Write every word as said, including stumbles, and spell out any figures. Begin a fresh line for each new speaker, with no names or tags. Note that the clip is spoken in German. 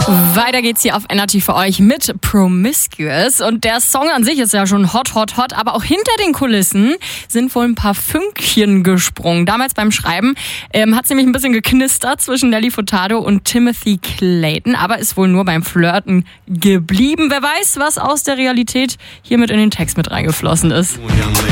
Weiter geht's hier auf Energy für euch mit Promiscuous. Und der Song an sich ist ja schon hot, hot, hot. Aber auch hinter den Kulissen sind wohl ein paar Fünkchen gesprungen. Damals beim Schreiben ähm, hat es nämlich ein bisschen geknistert zwischen Nelly Furtado und Timothy Clayton. Aber ist wohl nur beim Flirten geblieben. Wer weiß, was aus der Realität hier mit in den Text mit reingeflossen ist.